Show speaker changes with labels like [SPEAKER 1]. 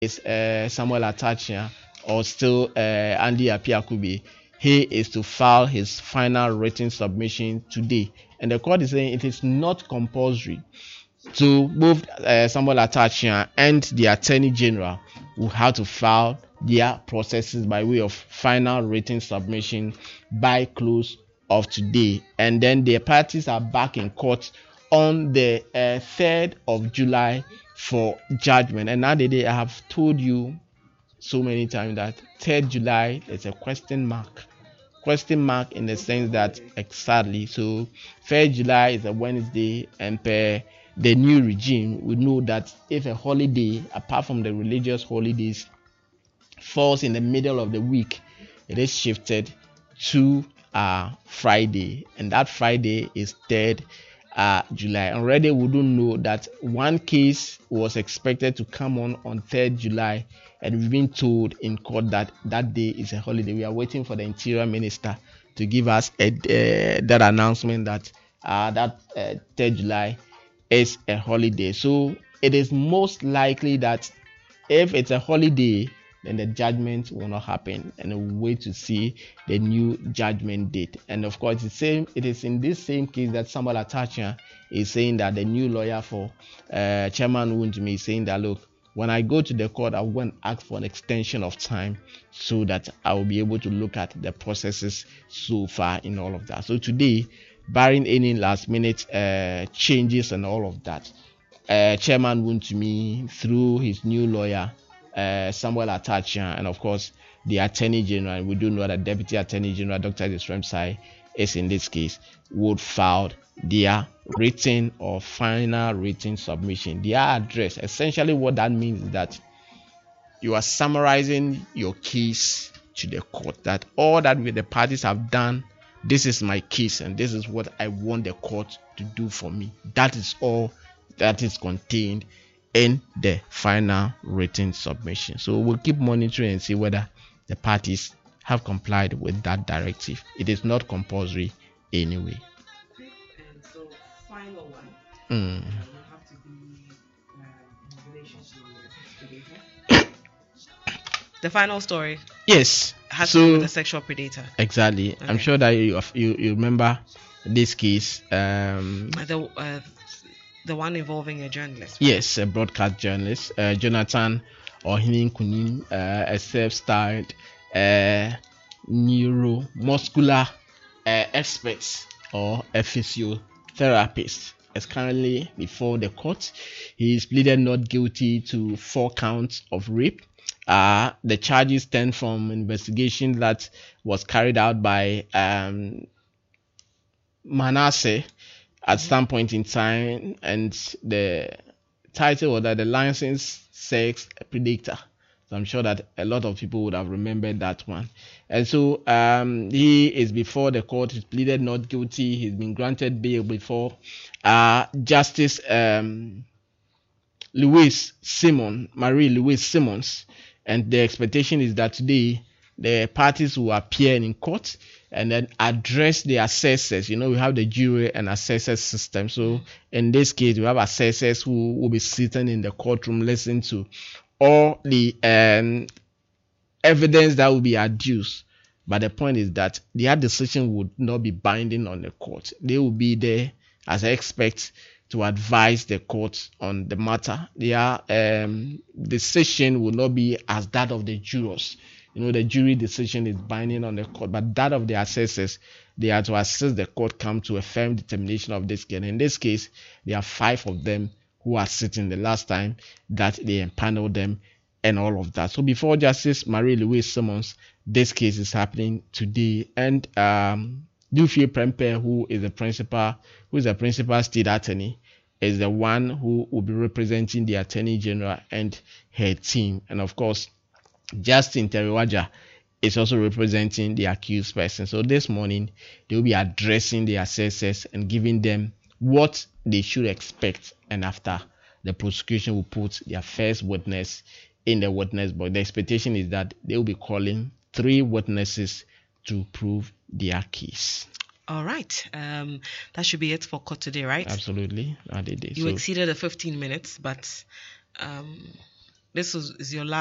[SPEAKER 1] is Samuel Atachia or still Andy Apiakubi, he is to file his final written submission today. And the court is saying it is not compulsory to both Samuel Atachia and the Attorney General who have to file their processes by way of final written submission by close of today. And then the parties are back in court on the 3rd of July for judgment. And now I have told you so many times that 3rd July is a question mark in the sense that exactly. So 3rd July is a Wednesday, and per the new regime, we know that if a holiday, apart from the religious holidays, falls in the middle of the week, it is shifted to Friday, and that Friday is 3rd July. Already we don't know that one case was expected to come on 3rd July, and we've been told in court that that day is a holiday. We are waiting for the Interior Minister to give us that announcement that 3rd July is a holiday. So it is most likely that if it's a holiday, then the judgment will not happen, and we'll wait to see the new judgment date. And of course, it is in this same case that Samuel Atachia is saying that the new lawyer for Chairman Wontumi is saying that, look, when I go to the court, I will ask for an extension of time so that I will be able to look at the processes so far in all of that. So today, barring any last minute changes and all of that, Chairman Wontumi, through his new lawyer Samuel Atachia, and of course the Attorney General, we do know that Deputy Attorney General Dr. Desremsai is in this case, would file their written or final written submission, their address. Essentially what that means is that you are summarizing your case to the court, that all that the parties have done, this is my case and this is what I want the court to do for me. That is all that is contained in the final written submission. So we'll keep monitoring and see whether the parties have complied with that directive. It is not compulsory anyway.
[SPEAKER 2] And so final one
[SPEAKER 1] Mm.
[SPEAKER 2] will have to be in relation to predator. The final story
[SPEAKER 1] Yes.
[SPEAKER 2] has to do with the sexual predator.
[SPEAKER 1] Exactly. Okay. I'm sure that you remember this case.
[SPEAKER 2] The one involving a journalist. Right?
[SPEAKER 1] Yes, a broadcast journalist, Jonathan Ohinin Kunim, a self-styled neuromuscular expert or a physiotherapist, is currently before the court. He is pleaded not guilty to 4 counts of rape. The charges stem from investigation that was carried out by Manasseh at some point in time, and the title was that the licensed sex predator. So I'm sure that a lot of people would have remembered that one. And so he is before the court. He's pleaded not guilty. He's been granted bail before Justice Marie Louise Simmons, and the expectation is that today the parties will appear in court and then address the assessors. You know, we have the jury and assessors system. So in this case, we have assessors who will be sitting in the courtroom, listening to all the evidence that will be adduced. But the point is that their decision would not be binding on the court. They will be there as experts to advise the court on the matter. Their decision will not be as that of the jurors. You know, the jury decision is binding on the court, but that of the assessors, they are to assist the court come to a firm determination of this case. In this case, there are 5 of them who are sitting the last time that they empaneled them and all of that. So before Justice Marie Louise Simmons, this case is happening today. And Dufie Prempeh, who is the principal state attorney, is the one who will be representing the Attorney General and her team. And of course, Justin Teriwaja is also representing the accused person. So this morning, they will be addressing the assessors and giving them what they should expect. And after, the prosecution will put their first witness in the witness box. The expectation is that they will be calling 3 witnesses to prove their case.
[SPEAKER 2] All right. That should be it for court today, right?
[SPEAKER 1] Absolutely.
[SPEAKER 2] You exceeded the 15 minutes, but This is your last